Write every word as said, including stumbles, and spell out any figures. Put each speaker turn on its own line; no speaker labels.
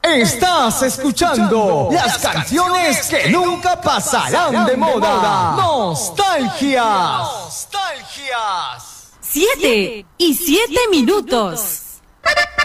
Estás escuchando las canciones que nunca pasarán de moda. Nostalgias. Nostalgias.
Siete y siete minutos.